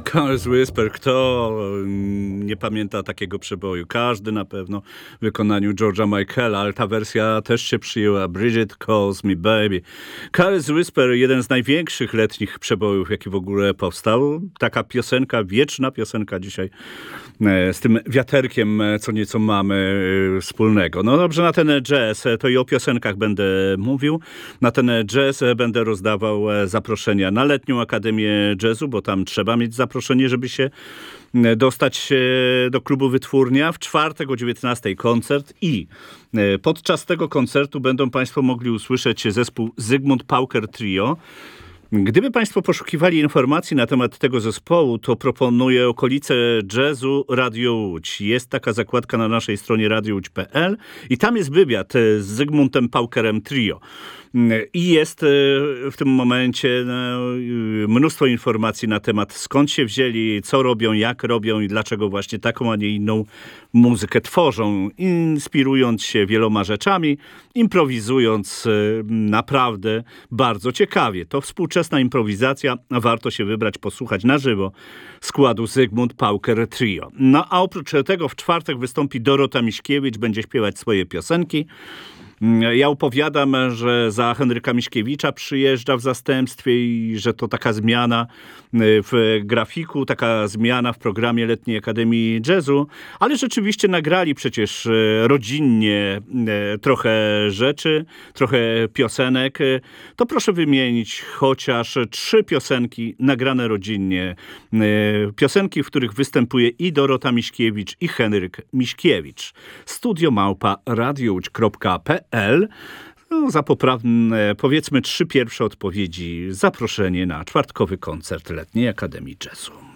Careless Whisper, kto nie pamięta takiego przeboju? Każdy na pewno w wykonaniu George'a Michaela, ale ta wersja też się przyjęła. Bridget Calls Me Baby. Careless Whisper, jeden z największych letnich przebojów, jaki w ogóle powstał. Taka piosenka, wieczna piosenka dzisiaj z tym wiaterkiem, co nieco mamy wspólnego. No dobrze, na ten jazz to i o piosenkach będę mówił. Na ten jazz będę rozdawał zaproszenia na Letnią Akademię Jazzu, bo tam trzeba mieć zaproszenie, żeby się dostać do klubu Wytwórnia. W czwartek o 19:00 koncert i podczas tego koncertu będą Państwo mogli usłyszeć zespół Zygmunt Pauker Trio. Gdyby Państwo poszukiwali informacji na temat tego zespołu, to proponuję okolice jazzu Radio Łódź. Jest taka zakładka na naszej stronie radiołódź.pl i tam jest wywiad z Zygmuntem Paukerem Trio. I jest w tym momencie mnóstwo informacji na temat, skąd się wzięli, co robią, jak robią i dlaczego właśnie taką, a nie inną muzykę tworzą, inspirując się wieloma rzeczami, improwizując naprawdę bardzo ciekawie. To współczesna improwizacja, warto się wybrać, posłuchać na żywo składu Zygmunt Pauker Trio. No a oprócz tego w czwartek wystąpi Dorota Miśkiewicz, będzie śpiewać swoje piosenki. Ja opowiadam, że za Henryka Miśkiewicza przyjeżdża w zastępstwie i że to taka zmiana w grafiku, taka zmiana w programie Letniej Akademii Jazzu, ale rzeczywiście nagrali przecież rodzinnie trochę rzeczy, trochę piosenek. To proszę wymienić chociaż 3 piosenki nagrane rodzinnie. Piosenki, w których występuje i Dorota Miśkiewicz, i Henryk Miśkiewicz. studio@radiołódź.pl. No, za poprawne, powiedzmy 3 pierwsze odpowiedzi, zaproszenie na czwartkowy koncert Letniej Akademii Jazzu.